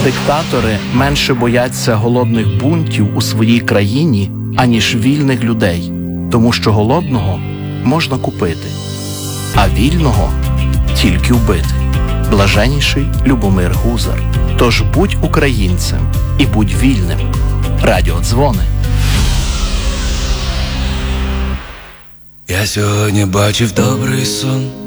Диктатори менше бояться голодних бунтів у своїй країні, аніж вільних людей, тому що голодного можна купити, а вільного тільки вбити. Блаженніший Любомир Гузар. Тож будь українцем і будь вільним. Радіодзвони. Я сьогодні бачив добрий сон.